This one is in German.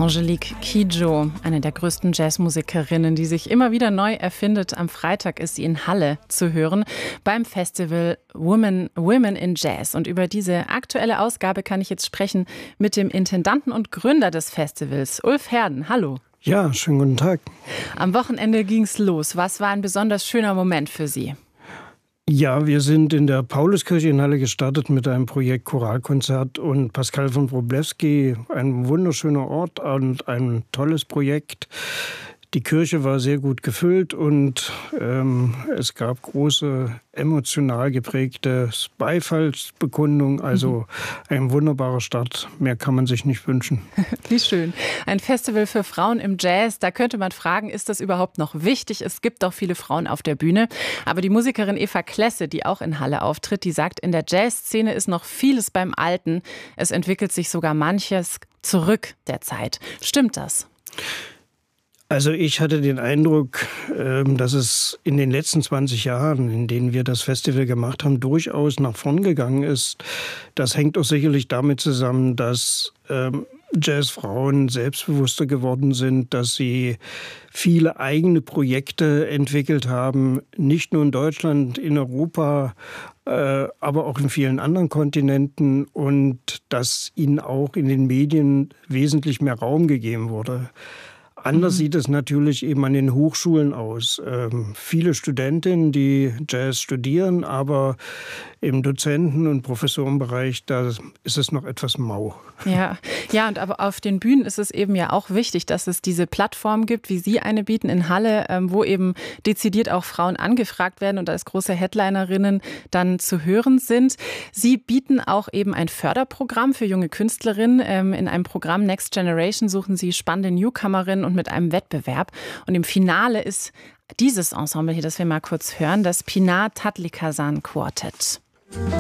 Angelique Kidjo, eine der größten Jazzmusikerinnen, die sich immer wieder neu erfindet. Am Freitag ist sie in Halle zu hören beim Festival Women in Jazz. Und über diese aktuelle Ausgabe kann ich jetzt sprechen mit dem Intendanten und Gründer des Festivals, Ulf Herden. Hallo. Ja, schönen guten Tag. Am Wochenende ging's los. Was war ein besonders schöner Moment für Sie? Ja, wir sind in der Pauluskirche in Halle gestartet mit einem Projekt Choralkonzert und Pascal von Wroblewski, ein wunderschöner Ort und ein tolles Projekt. Die Kirche war sehr gut gefüllt und es gab große emotional geprägte Beifallsbekundung. Also ein wunderbarer Start. Mehr kann man sich nicht wünschen. Wie schön. Ein Festival für Frauen im Jazz. Da könnte man fragen, ist das überhaupt noch wichtig? Es gibt doch viele Frauen auf der Bühne. Aber die Musikerin Eva Klesse, die auch in Halle auftritt, die sagt, in der Jazzszene ist noch vieles beim Alten. Es entwickelt sich sogar manches zurück der Zeit. Stimmt das? Also ich hatte den Eindruck, dass es in den letzten 20 Jahren, in denen wir das Festival gemacht haben, durchaus nach vorn gegangen ist. Das hängt auch sicherlich damit zusammen, dass Jazzfrauen selbstbewusster geworden sind, dass sie viele eigene Projekte entwickelt haben, nicht nur in Deutschland, in Europa, aber auch in vielen anderen Kontinenten und dass ihnen auch in den Medien wesentlich mehr Raum gegeben wurde. Anders sieht es natürlich eben an den Hochschulen aus. Viele Studentinnen, die Jazz studieren, aber im Dozenten- und Professorenbereich, da ist es noch etwas mau. Ja, und aber auf den Bühnen ist es eben ja auch wichtig, dass es diese Plattform gibt, wie Sie eine bieten in Halle, wo eben dezidiert auch Frauen angefragt werden und als große Headlinerinnen dann zu hören sind. Sie bieten auch eben ein Förderprogramm für junge Künstlerinnen. In einem Programm Next Generation suchen Sie spannende Newcomerinnen und mit einem Wettbewerb. Und im Finale ist dieses Ensemble hier, das wir mal kurz hören, das Pinar Tatlikasahn Quartett.